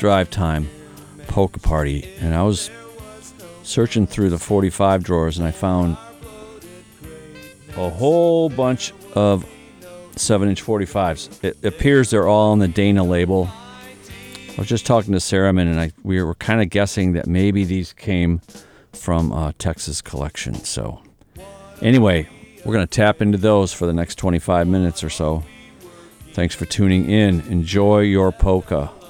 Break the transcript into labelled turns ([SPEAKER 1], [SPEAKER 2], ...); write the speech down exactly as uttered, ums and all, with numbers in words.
[SPEAKER 1] Drive Time Polka Party, and I was searching through the forty-five drawers, and I found a whole bunch of seven-inch forty-fives. It appears they're all on the Dana label. I was just talking to Sarahman, and I we were kind of guessing that maybe these came from uh, Texas Collection. So anyway, we're going to tap into those for the next twenty-five minutes or so. Thanks for tuning in. Enjoy your polka.